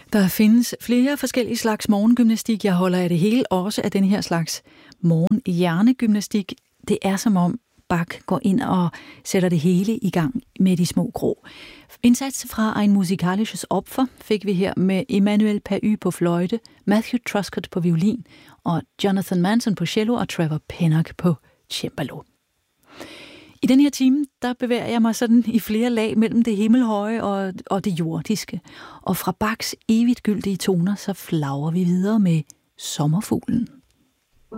Der findes flere forskellige slags morgengymnastik. Jeg holder af det hele, også af den her slags morgenhjernegymnastik. Det er som om Bach går ind og sætter det hele i gang med de små grå. Indsats fra Ein musikalisches Opfer fik vi her med Emmanuel Pahud på fløjte, Matthew Truscott på violin og Jonathan Manson på cello og Trevor Pinnock på cembalo. I den her time, der bevæger jeg mig sådan i flere lag mellem det himmelhøje og det jordiske. Og fra Bachs evigt gyldige toner, så flagrer vi videre med Sommerfuglen.